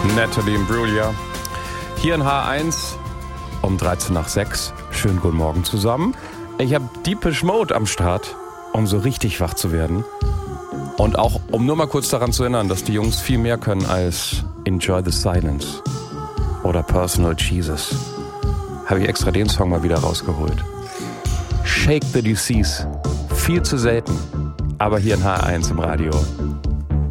Natalie Imbruglia. Hier in H1 um 13 nach 6. Schönen guten Morgen zusammen. Ich habe Deepish Mode am Start, um so richtig wach zu werden. Und auch, um nur mal kurz daran zu erinnern, dass die Jungs viel mehr können als Enjoy the Silence oder Personal Jesus. Habe ich extra den Song mal wieder rausgeholt. Shake the Disease. Viel zu selten. Aber hier in H1 im Radio.